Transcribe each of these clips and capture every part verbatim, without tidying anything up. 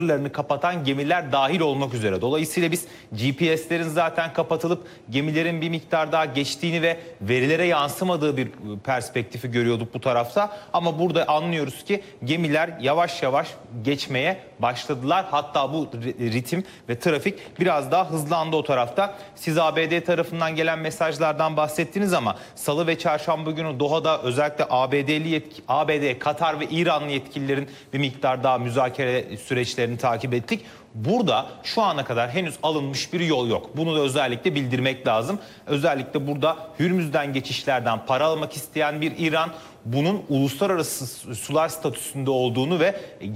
sınırlarını kapatan gemiler dahil olmak üzere. Dolayısıyla biz G P S'lerin zaten kapatılıp gemilerin bir miktar daha geçtiğini ve verilere yansımadığı bir perspektifi görüyorduk bu tarafta. Ama burada anlıyoruz ki gemiler yavaş yavaş geçmeye başladılar. Hatta bu ritim ve trafik biraz daha hızlandı o tarafta. Siz A B D tarafından gelen mesajlardan bahsettiniz ama Salı ve Çarşamba günü Doha'da özellikle A B D'li yetki, A B D, Katar ve İranlı yetkililerin bir miktar daha müzakere süreçlerini takip ettik. Burada şu ana kadar henüz alınmış bir yol yok. Bunu da özellikle bildirmek lazım. Özellikle burada Hürmüz'den geçişlerden para almak isteyen bir İran, bunun uluslararası sular statüsünde olduğunu ve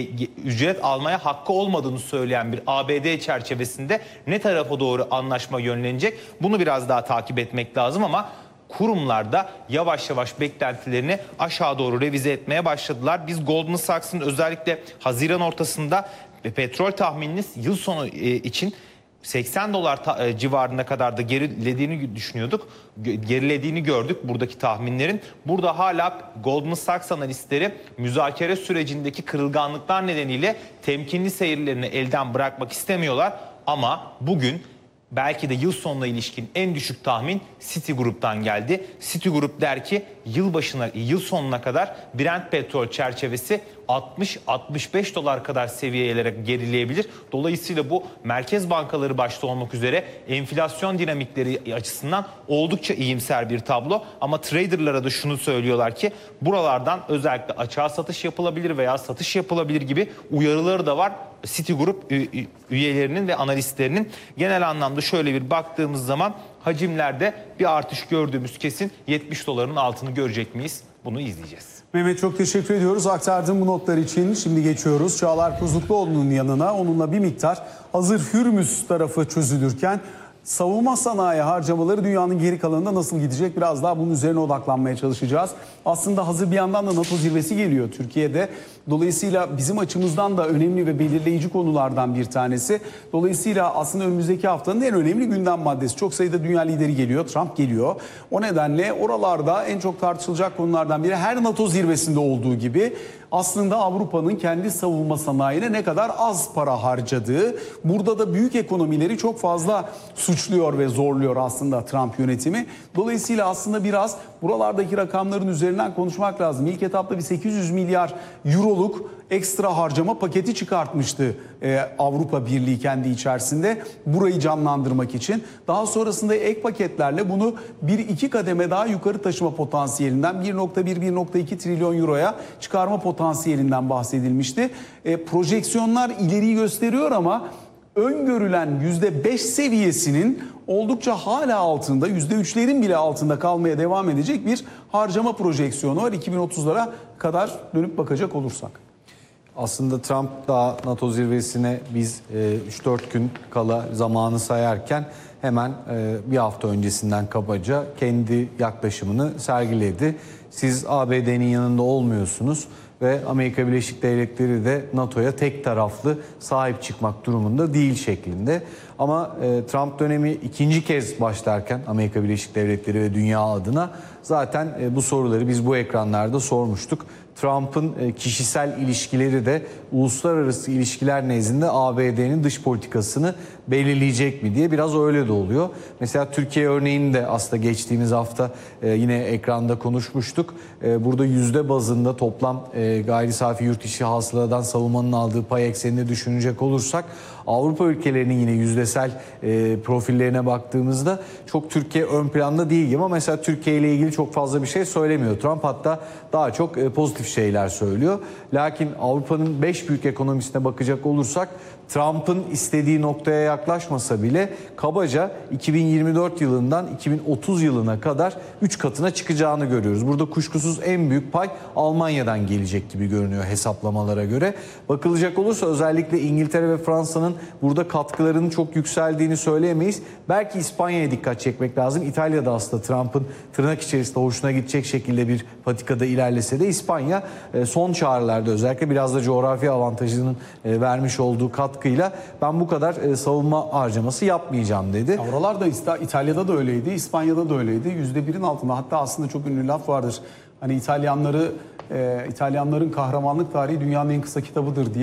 ücret almaya hakkı olmadığını söyleyen bir A B D çerçevesinde ne tarafa doğru anlaşma yönlenecek? Bunu biraz daha takip etmek lazım ama kurumlar da yavaş yavaş beklentilerini aşağı doğru revize etmeye başladılar. Biz Goldman Sachs'ın özellikle Haziran ortasında petrol tahmininiz yıl sonu için seksen dolar civarına kadar da gerilediğini düşünüyorduk. Gerilediğini gördük buradaki tahminlerin. Burada hala Goldman Sachs analistleri müzakere sürecindeki kırılganlıklar nedeniyle temkinli seyirlerini elden bırakmak istemiyorlar. Ama bugün belki de yıl sonuna ilişkin en düşük tahmin Citigroup'tan geldi. Citigroup der ki yıl başına, yıl sonuna kadar Brent petrol çerçevesi altmış altmış beş dolar kadar seviyelere gerileyebilir. Dolayısıyla bu merkez bankaları başta olmak üzere enflasyon dinamikleri açısından oldukça iyimser bir tablo. Ama traderlara da şunu söylüyorlar ki buralardan özellikle açığa satış yapılabilir veya satış yapılabilir gibi uyarıları da var. Citigroup üyelerinin ve analistlerinin. Genel anlamda şöyle bir baktığımız zaman hacimlerde bir artış gördüğümüz kesin. yetmiş doların altını görecek miyiz? Bunu izleyeceğiz. Mehmet, çok teşekkür ediyoruz aktardığım bu notlar için. Şimdi geçiyoruz Çağlar Kuzlukluoğlu'nun yanına. Onunla bir miktar hazır Hürmüz tarafı çözülürken savunma sanayi harcamaları dünyanın geri kalanında nasıl gidecek? Biraz daha bunun üzerine odaklanmaya çalışacağız. Aslında hazır bir yandan da NATO zirvesi geliyor Türkiye'de. Dolayısıyla bizim açımızdan da önemli ve belirleyici konulardan bir tanesi. Dolayısıyla aslında önümüzdeki haftanın en önemli gündem maddesi. Çok sayıda dünya lideri geliyor, Trump geliyor. O nedenle oralarda en çok tartışılacak konulardan biri, her NATO zirvesinde olduğu gibi aslında Avrupa'nın kendi savunma sanayine ne kadar az para harcadığı. Burada da büyük ekonomileri çok fazla suçluyor ve zorluyor aslında Trump yönetimi. Dolayısıyla aslında biraz buralardaki rakamların üzerinden konuşmak lazım. İlk etapta bir sekiz yüz milyar euroluk ekstra harcama paketi çıkartmıştı e, Avrupa Birliği kendi içerisinde burayı canlandırmak için. Daha sonrasında ek paketlerle bunu bir iki kademe daha yukarı taşıma potansiyelinden bir nokta bir bir nokta iki trilyon euroya çıkarma potansiyelinden bahsedilmişti. E, projeksiyonlar ileriyi gösteriyor ama öngörülen yüzde beş seviyesinin oldukça hala altında, yüzde üçlerin bile altında kalmaya devam edecek bir harcama projeksiyonu var iki bin otuzlara kadar dönüp bakacak olursak. Aslında Trump da NATO zirvesine biz üç dört gün kala zamanı sayarken hemen bir hafta öncesinden kabaca kendi yaklaşımını sergiledi. Siz A B D'nin yanında olmuyorsunuz ve Amerika Birleşik Devletleri de NATO'ya tek taraflı sahip çıkmak durumunda değil şeklinde. Ama e, Trump dönemi ikinci kez başlarken Amerika Birleşik Devletleri ve dünya adına zaten e, bu soruları biz bu ekranlarda sormuştuk. Trump'ın e, kişisel ilişkileri de uluslararası ilişkiler nezdinde A B D'nin dış politikasını belirleyecek mi diye biraz öyle de oluyor. Mesela Türkiye örneğini de aslında geçtiğimiz hafta e, yine ekranda konuşmuştuk. E, burada yüzde bazında toplam e, gayri safi yurt içi hasıladan savunmanın aldığı pay eksenini düşünecek olursak Avrupa ülkelerinin yine yüzdesel e, profillerine baktığımızda çok Türkiye ön planda değil ama mesela Türkiye ile ilgili çok fazla bir şey söylemiyor Trump, hatta daha çok e, pozitif şeyler söylüyor. Lakin Avrupa'nın beş büyük ekonomisine bakacak olursak Trump'ın istediği noktaya yaklaşmasa bile kabaca iki bin yirmi dört yılından iki bin otuz yılına kadar üç katına çıkacağını görüyoruz. Burada kuşkusuz en büyük pay Almanya'dan gelecek gibi görünüyor hesaplamalara göre. Bakılacak olursa özellikle İngiltere ve Fransa'nın burada katkılarının çok yükseldiğini söyleyemeyiz. Belki İspanya'ya dikkat çekmek lazım. İtalya'da aslında Trump'ın tırnak içerisinde hoşuna gidecek şekilde bir patikada ilerlese de İspanya son çağrılarda özellikle biraz da coğrafi avantajının vermiş olduğu katkı ben bu kadar e, savunma harcaması yapmayacağım dedi. Oralarda İtalya'da da öyleydi, İspanya'da da öyleydi. Yüzde birin altında. Hatta aslında çok ünlü laf vardır. Hani İtalyanları, e, İtalyanların kahramanlık tarihi dünyanın en kısa kitabıdır diye.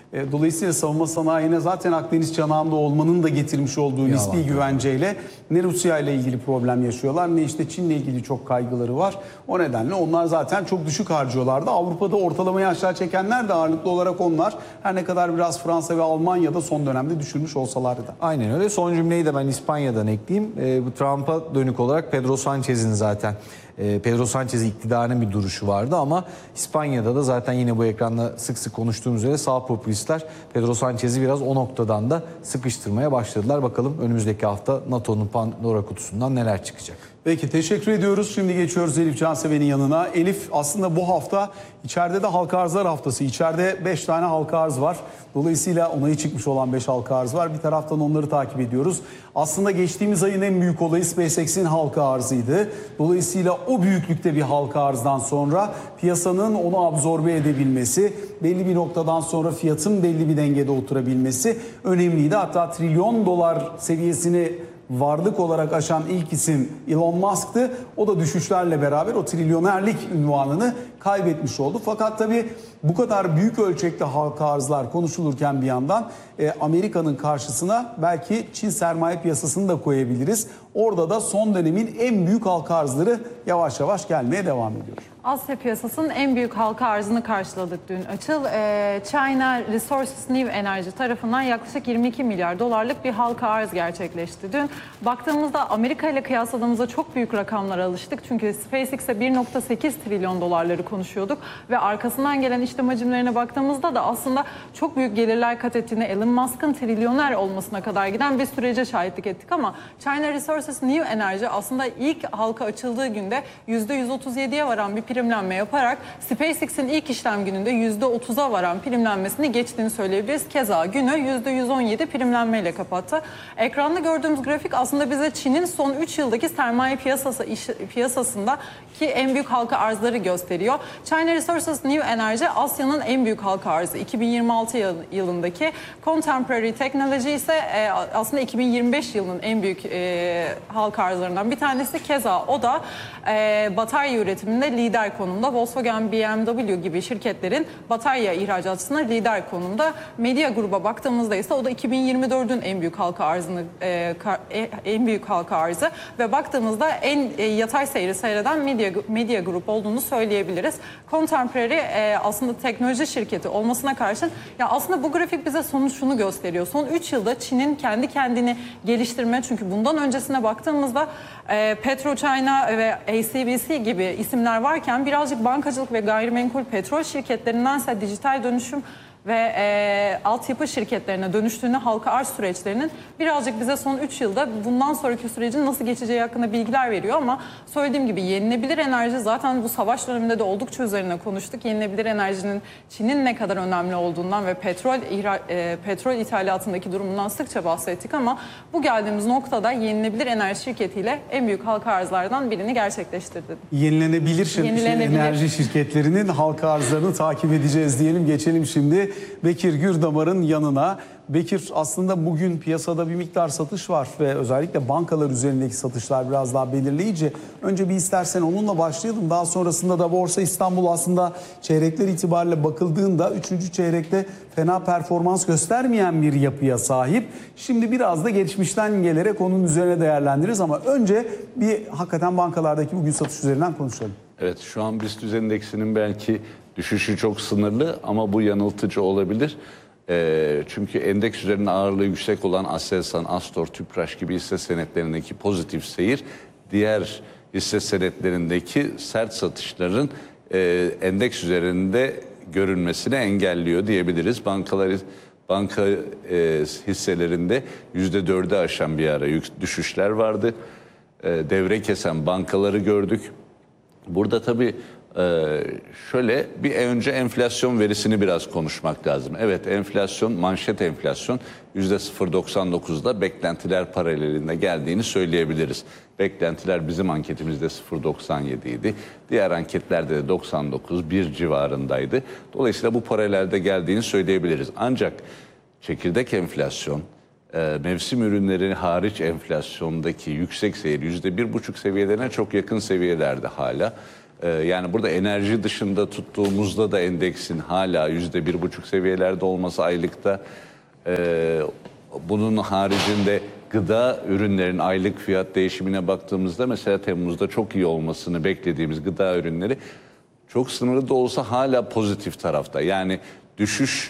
E, dolayısıyla savunma sanayine zaten Akdeniz çanağında olmanın da getirmiş olduğu nispi güvenceyle ne Rusya ile ilgili problem yaşıyorlar ne işte Çin'le ilgili çok kaygıları var. O nedenle onlar zaten çok düşük harcıyorlardı. Avrupa'da ortalamayı aşağı çekenler de ağırlıklı olarak onlar. Her ne kadar biraz Fransa ve Almanya'da son dönemde düşürmüş olsalardı da. Aynen öyle. Son cümleyi de ben İspanya'dan ekleyeyim. E, bu Trump'a dönük olarak Pedro Sanchez'in zaten e, Pedro Sanchez'in iktidarının bir duruşu vardı ama İspanya'da da zaten yine bu ekranda sık sık konuştuğumuz üzere sağ popülistler Pedro Sanchez'i biraz o noktadan da sıkıştırmaya başladılar. Bakalım önümüzdeki hafta NATO'nun Pandora kutusundan neler çıkacak. Peki teşekkür ediyoruz. Şimdi geçiyoruz Elif Cansever'in yanına. Elif, aslında bu hafta içeride de halka arzlar haftası. İçeride beş tane halka arz var. Dolayısıyla onayı çıkmış olan beş halka arz var. Bir taraftan onları takip ediyoruz. Aslında geçtiğimiz ayın en büyük olayı SpaceX'in halka arzıydı. Dolayısıyla o büyüklükte bir halka arzdan sonra piyasanın onu absorbe edebilmesi, belli bir noktadan sonra fiyatın belli bir dengede oturabilmesi önemliydi. Hatta trilyon dolar seviyesini varlık olarak aşan ilk isim Elon Musk'tı. O da düşüşlerle beraber o trilyonerlik ünvanını kaybetmiş oldu. Fakat tabii bu kadar büyük ölçekli halka arzlar konuşulurken bir yandan e, Amerika'nın karşısına belki Çin sermaye piyasasını da koyabiliriz. Orada da son dönemin en büyük halka arzları yavaş yavaş gelmeye devam ediyor. Asya piyasasının en büyük halka arzını karşıladık dün Açıl. Ee, China Resources New Energy tarafından yaklaşık yirmi iki milyar dolarlık bir halka arz gerçekleşti dün. Baktığımızda Amerika ile kıyasladığımızda çok büyük rakamlara alıştık. Çünkü SpaceX'e bir nokta sekiz trilyon dolarları konuşuyorduk. Ve arkasından gelen işlem hacimlerine baktığımızda da aslında çok büyük gelirler kat ettiğini, Elon Musk'ın trilyoner olmasına kadar giden bir sürece şahitlik ettik. Ama China Resources New Energy aslında ilk halka açıldığı günde yüzde yüz otuz yediye varan bir primlenme yaparak SpaceX'in ilk işlem gününde yüzde otuza varan primlenmesini geçtiğini söyleyebiliriz. Keza günü yüzde yüz on yedi primlenmeyle kapattı. Ekranda gördüğümüz grafik aslında bize Çin'in son üç yıldaki sermaye piyasası iş, piyasasında ki en büyük halka arzları gösteriyor. China Resources New Energy Asya'nın en büyük halka arzı. iki bin yirmi altı yılındaki Contemporary Technology ise e, aslında iki bin yirmi beş yılının en büyük e, halka arzlarından bir tanesi. Keza o da e, batarya üretiminde lider konumda. Volkswagen, B M W gibi şirketlerin batarya ihracatçısına lider konumda. Medya gruba baktığımızda ise o da iki bin yirmi dördün en büyük halka arzını e, kar, e, en büyük halka arzı ve baktığımızda en e, yatay seyri seyreden medya medya grup olduğunu söyleyebiliriz. Contemporary e, aslında teknoloji şirketi olmasına karşın ya aslında bu grafik bize sonuç şunu gösteriyor. Son üç yılda Çin'in kendi kendini geliştirme, çünkü bundan öncesine baktığımızda e, PetroChina ve A C B C gibi isimler varken birazcık bankacılık ve gayrimenkul petrol şirketlerindense dijital dönüşüm ve e, altyapı şirketlerine dönüştüğünü, halka arz süreçlerinin birazcık bize son üç yılda bundan sonraki sürecin nasıl geçeceği hakkında bilgiler veriyor. Ama söylediğim gibi yenilebilir enerji zaten bu savaş döneminde de oldukça üzerine konuştuk. Yenilebilir enerjinin Çin'in ne kadar önemli olduğundan ve petrol ihra, e, petrol ithalatındaki durumundan sıkça bahsettik ama bu geldiğimiz noktada yenilebilir enerji şirketiyle en büyük halka arzlardan birini gerçekleştirdi. Yenilenebilir, şir- Yenilenebilir enerji şirketlerinin halka arzlarını takip edeceğiz diyelim. Geçelim şimdi Bekir Gürdamar'ın yanına. Bekir, aslında bugün piyasada bir miktar satış var ve özellikle bankalar üzerindeki satışlar biraz daha belirleyici. Önce bir istersen onunla başlayalım. Daha sonrasında da Borsa İstanbul aslında çeyrekler itibariyle bakıldığında üçüncü çeyrekte fena performans göstermeyen bir yapıya sahip. Şimdi biraz da geçmişten gelerek onun üzerine değerlendiririz ama önce bir hakikaten bankalardaki bugün satış üzerinden konuşalım. Evet, şu an BIST endeksinin belki düşüşü çok sınırlı ama bu yanıltıcı olabilir. E, çünkü endeks üzerinde ağırlığı yüksek olan Aselsan, Astor, Tüpraş gibi hisse senetlerindeki pozitif seyir diğer hisse senetlerindeki sert satışların e, endeks üzerinde görünmesini engelliyor diyebiliriz. Bankalar banka e, hisselerinde yüzde dörde aşan bir ara düşüşler vardı. E, devre kesen bankaları gördük. Burada tabii şöyle bir önce enflasyon verisini biraz konuşmak lazım. Evet, enflasyon, manşet enflasyon yüzde sıfır virgül doksan dokuzda beklentiler paralelinde geldiğini söyleyebiliriz. Beklentiler bizim anketimizde sıfır virgül doksan yedi idi. Diğer anketlerde de doksan dokuz, bir civarındaydı. Dolayısıyla bu paralelde geldiğini söyleyebiliriz. Ancak çekirdek enflasyon, mevsim ürünleri hariç enflasyondaki yüksek seyir yüzde bir buçuk seviyelerine çok yakın seviyelerde hala. Ee, yani burada enerji dışında tuttuğumuzda da endeksin hala yüzde bir buçuk seviyelerde olması aylıkta. Ee, bunun haricinde gıda ürünlerin aylık fiyat değişimine baktığımızda mesela Temmuz'da çok iyi olmasını beklediğimiz gıda ürünleri çok sınırlı da olsa hala pozitif tarafta. Yani düşüş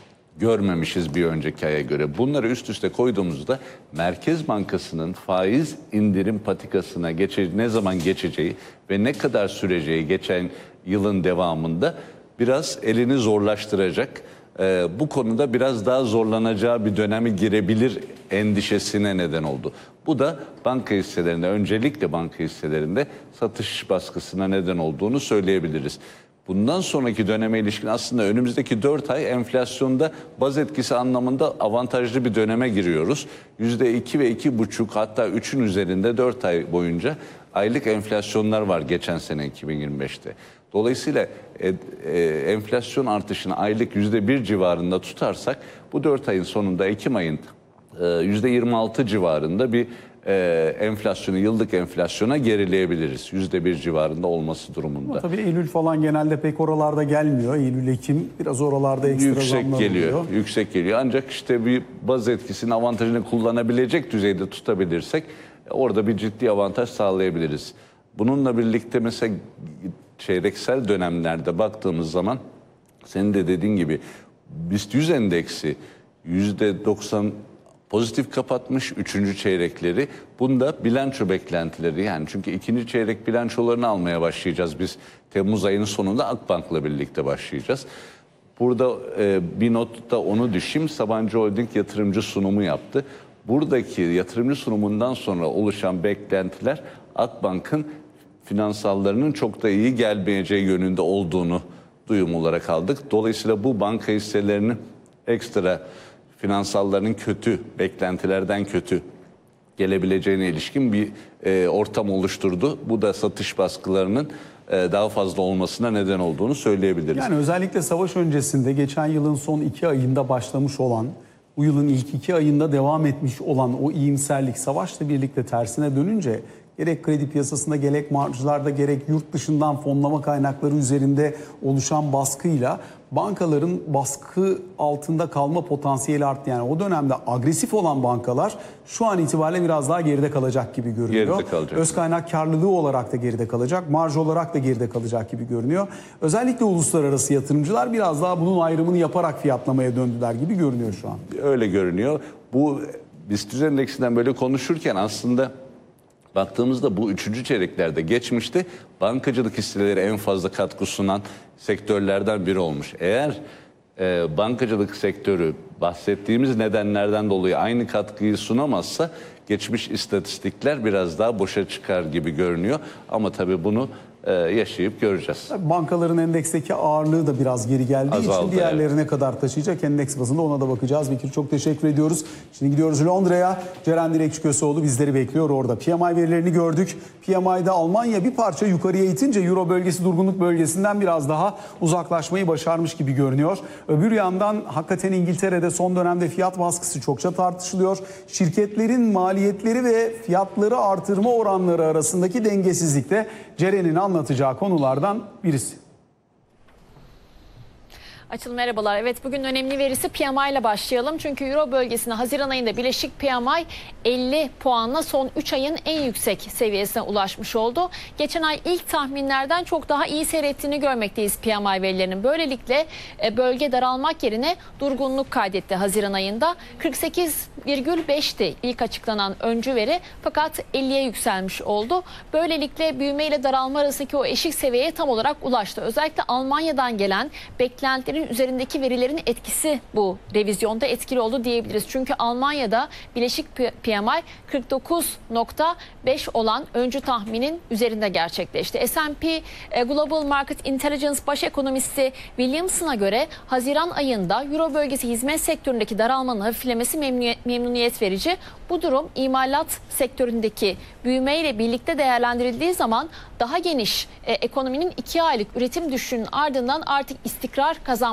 görmemişiz bir önceki aya göre. Bunları üst üste koyduğumuzda Merkez Bankası'nın faiz indirim patikasına geçe, ne zaman geçeceği ve ne kadar süreceği geçen yılın devamında biraz elini zorlaştıracak. Ee, bu konuda biraz daha zorlanacağı bir dönemi girebilir endişesine neden oldu. Bu da banka hisselerinde, öncelikle banka hisselerinde satış baskısına neden olduğunu söyleyebiliriz. Bundan sonraki döneme ilişkin aslında önümüzdeki dört ay enflasyonda baz etkisi anlamında avantajlı bir döneme giriyoruz. yüzde iki ve iki buçuk hatta üçün üzerinde dört ay boyunca aylık enflasyonlar var geçen sene iki bin yirmi beşte. Dolayısıyla e, e, enflasyon artışını aylık yüzde bir civarında tutarsak bu dört ayın sonunda Ekim ayın e, yüzde yirmi altı civarında bir e, enflasyonu, yıllık enflasyona gerileyebiliriz. yüzde bir civarında olması durumunda. Ama tabii Eylül falan genelde pek oralarda gelmiyor. Eylül, Ekim biraz oralarda ekstra Yüksek zamlar geliyor, oluyor. yüksek geliyor. Ancak işte bir baz etkisinin avantajını kullanabilecek düzeyde tutabilirsek orada bir ciddi avantaj sağlayabiliriz. Bununla birlikte mesela çeyreksel dönemlerde baktığımız zaman senin de dediğin gibi BIST yüz endeksi yüzde doksan pozitif kapatmış üçüncü çeyrekleri. Bunda bilanço beklentileri, yani çünkü ikinci çeyrek bilançolarını almaya başlayacağız. Biz Temmuz ayının sonunda Akbank'la birlikte başlayacağız. Burada e, bir notta onu düşeyim. Sabancı Holding yatırımcı sunumu yaptı. Buradaki yatırımcı sunumundan sonra oluşan beklentiler Akbank'ın finansallarının çok da iyi gelmeyeceği yönünde olduğunu duyum olarak aldık. Dolayısıyla bu banka hisselerinin ekstra finansallarının kötü, beklentilerden kötü gelebileceğine ilişkin bir e, ortam oluşturdu. Bu da satış baskılarının e, daha fazla olmasına neden olduğunu söyleyebiliriz. Yani özellikle savaş öncesinde geçen yılın son iki ayında başlamış olan, bu yılın ilk iki ayında devam etmiş olan o iyimserlik savaşla birlikte tersine dönünce gerek kredi piyasasında gerek marjlarda gerek yurt dışından fonlama kaynakları üzerinde oluşan baskıyla bankaların baskı altında kalma potansiyeli arttı. Yani o dönemde agresif olan bankalar şu an itibariyle biraz daha geride kalacak gibi görünüyor. Geride kalacak. Öz kaynak karlılığı olarak da geride kalacak, marj olarak da geride kalacak gibi görünüyor. Özellikle uluslararası yatırımcılar biraz daha bunun ayrımını yaparak fiyatlamaya döndüler gibi görünüyor şu an. Öyle görünüyor. Bu BIST yüz endeksinden böyle konuşurken aslında baktığımızda bu üçüncü çeyreklerde geçmişte bankacılık hisseleri en fazla katkı sunan sektörlerden biri olmuş. Eğer e, bankacılık sektörü bahsettiğimiz nedenlerden dolayı aynı katkıyı sunamazsa geçmiş istatistikler biraz daha boşa çıkar gibi görünüyor. Ama tabii bunu e, yaşayıp göreceğiz. Bankaların endeksteki ağırlığı da biraz geri geldiği Azaldı, için diğerleri evet. ne kadar taşıyacak endeks bazında ona da bakacağız. Bekir, çok teşekkür ediyoruz. Şimdi gidiyoruz Londra'ya. Ceren Dilekçi-Köseoğlu bizleri bekliyor orada. P M I verilerini gördük. P M I'de Almanya bir parça yukarıya itince Euro bölgesi durgunluk bölgesinden biraz daha uzaklaşmayı başarmış gibi görünüyor. Öbür yandan hakikaten İngiltere'de son dönemde fiyat baskısı çokça tartışılıyor. Şirketlerin maliyetleri ve fiyatları artırma oranları arasındaki dengesizlik de Ceren'in anlatacağı konulardan birisi. Açıl merhabalar. Evet, bugün önemli verisi P M I ile başlayalım. Çünkü Euro bölgesinde Haziran ayında birleşik P M I elli puanla son üç ayın en yüksek seviyesine ulaşmış oldu. Geçen ay ilk tahminlerden çok daha iyi seyrettiğini görmekteyiz P M I verilerinin. Böylelikle bölge daralmak yerine durgunluk kaydetti Haziran ayında. kırk sekiz virgül beşti ilk açıklanan öncü veri, fakat elliye yükselmiş oldu. Böylelikle büyüme ile daralma arasındaki o eşik seviyeye tam olarak ulaştı. Özellikle Almanya'dan gelen beklentilerin üzerindeki verilerin etkisi bu revizyonda etkili oldu diyebiliriz. Çünkü Almanya'da bileşik P M I kırk dokuz nokta beş olan öncü tahminin üzerinde gerçekleşti. S and P Global Market Intelligence baş ekonomisti Williamson'a göre Haziran ayında Euro bölgesi hizmet sektöründeki daralmanın hafiflemesi memnuniyet verici. Bu durum imalat sektöründeki büyümeyle birlikte değerlendirildiği zaman daha geniş e, ekonominin iki aylık üretim düşüşünün ardından artık istikrar kazanması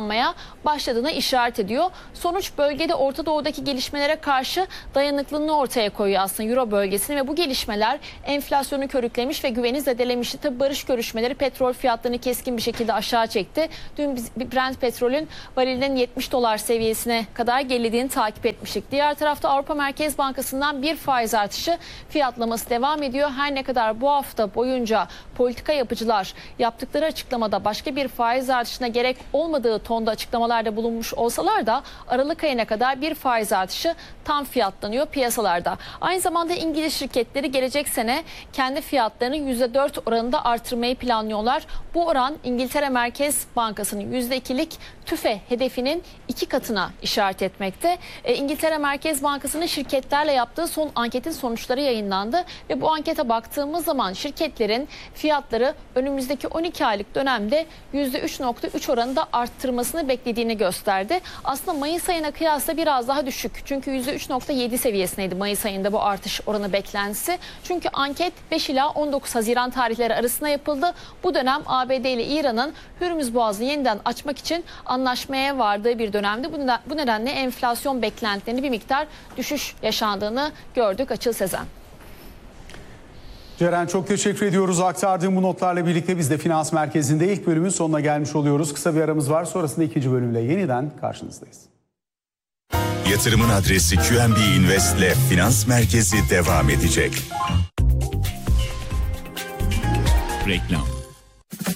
hızlanmaya başladığına işaret ediyor. Sonuç bölgede Orta Doğu'daki gelişmelere karşı dayanıklılığını ortaya koyuyor aslında Euro bölgesini ve bu gelişmeler enflasyonu körüklemiş ve güveni zedelemişti. Tabii barış görüşmeleri petrol fiyatlarını keskin bir şekilde aşağı çekti. Dün biz Brent petrolün varilinin yetmiş dolar seviyesine kadar gerilediğini takip etmiştik. Diğer tarafta Avrupa Merkez Bankası'ndan bir faiz artışı fiyatlaması devam ediyor. Her ne kadar bu hafta boyunca politika yapıcılar yaptıkları açıklamada başka bir faiz artışına gerek olmadığı tonda açıklamalarda bulunmuş olsalar da Aralık ayına kadar bir faiz artışı tam fiyatlanıyor piyasalarda. Aynı zamanda İngiliz şirketleri gelecek sene kendi fiyatlarını yüzde dört oranında artırmayı planlıyorlar. Bu oran İngiltere Merkez Bankası'nın yüzde ikilik tüfe hedefinin iki katına işaret etmekte. E, İngiltere Merkez Bankası'nın şirketlerle yaptığı son anketin sonuçları yayınlandı ve bu ankete baktığımız zaman şirketlerin fiyatları önümüzdeki on iki aylık dönemde yüzde üç nokta üç oranında arttırmasını beklediğini gösterdi. Aslında Mayıs ayına kıyasla biraz daha düşük. Çünkü yüzde üç nokta yedi seviyesindeydi Mayıs ayında bu artış oranı beklentisi. Çünkü anket beş ila on dokuz Haziran tarihleri arasında yapıldı. Bu dönem A B D ile İran'ın Hürmüz Boğazı'nı yeniden açmak için anlaşmaya vardığı bir dönemdi. Bu nedenle enflasyon beklentilerinde bir miktar düşüş yaşandığını gördük. Açıl Sezen. Ceren, çok teşekkür ediyoruz. Aktardığım bu notlarla birlikte biz de Finans Merkezi'nde ilk bölümün sonuna gelmiş oluyoruz. Kısa bir aramız var. Sonrasında ikinci bölümle yeniden karşınızdayız. Yatırımın adresi Q N B Invest ile Finans Merkezi devam edecek. Reklam.